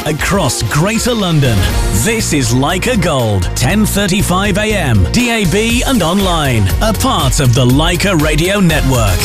across Greater London. This is Leica Gold, 10:35 a.m, DAB and online, a part of the Leica Radio Network.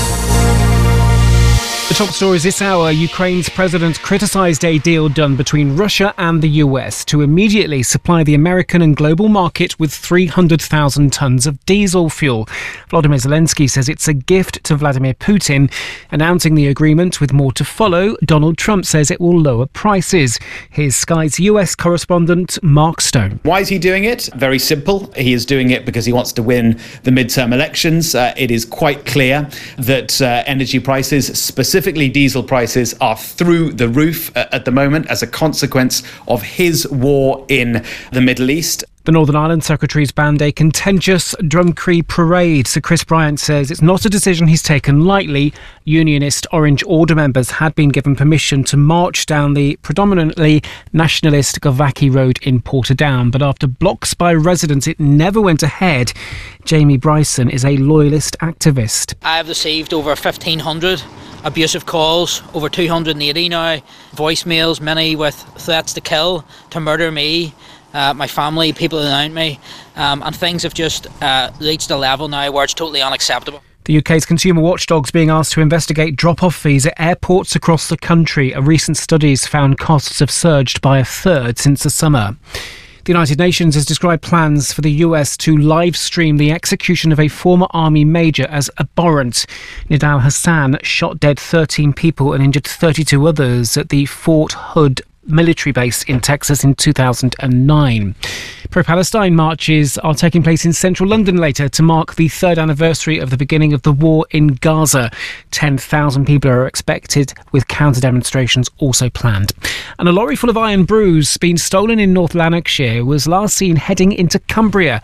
The top stories this hour: Ukraine's president criticised a deal done between Russia and the US to immediately supply the American and global market with 300,000 tonnes of diesel fuel. Volodymyr Zelensky says it's a gift to Vladimir Putin. Announcing the agreement with more to follow, Donald Trump says it will lower prices. Here's Sky's US correspondent Mark Stone. Why is he doing it? Very simple. He is doing it because he wants to win the midterm elections. It is quite clear that energy prices, specifically diesel prices, are through the roof at the moment as a consequence of his war in the Middle East. The Northern Ireland Secretary's banned a contentious Drumcree parade. Sir Chris Bryant says it's not a decision he's taken lightly. Unionist Orange Order members had been given permission to march down the predominantly nationalist Govaki Road in Portadown, but after blocks by residents, it never went ahead. Jamie Bryson is a loyalist activist. I've received over 1,500 abusive calls, over 280 now, voicemails, many with threats to kill, to murder me, my family, people around me, and things have just reached a level now where it's totally unacceptable. The UK's consumer watchdog's being asked to investigate drop-off fees at airports across the country. A recent study's found costs have surged by a third since the summer. The United Nations has described plans for the US to live stream the execution of a former army major as abhorrent. Nidal Hassan shot dead 13 people and injured 32 others at the Fort Hood military base in Texas in 2009. Pro-Palestine marches are taking place in central London later to mark the third anniversary of the beginning of the war in Gaza. 10,000 people are expected, with counter-demonstrations also planned. And a lorry full of iron brews being stolen in North Lanarkshire was last seen heading into Cumbria.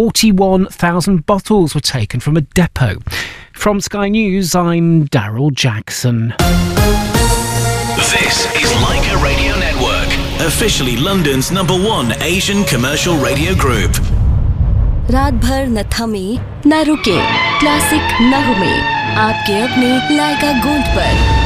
41,000 bottles were taken from a depot. From Sky News, I'm Daryl Jackson. This is Leica Radio Network, officially London's #1 Asian commercial radio group. रात भर न थमे न रुके, classic नगमे आपके अपने लाइका gold पर।